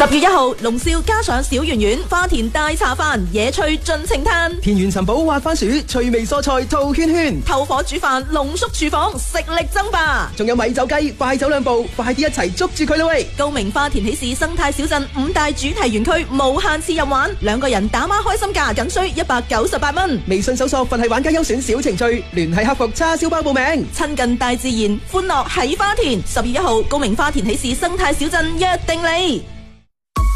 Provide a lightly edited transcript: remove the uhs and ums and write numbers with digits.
10月1號，龍少加上小圓圓，花田大茶飯，野趣盡情嘆。 田園尋寶滑番薯，趣味蔬菜套圈圈。 透火煮飯，濃縮廚房，食力爭霸。 仲有米酒雞，快走兩步，快啲一齊捉住佢啦喂！ 高明花田喜事生態小鎮5大主題園區無限次任玩，2個人打孖開心價僅需198蚊。 微信搜索佛系玩家優選小程序，聯繫客服叉燒包報名。 親近大自然，歡樂喺花田。10月1號，高明花田喜事生態小鎮約定你。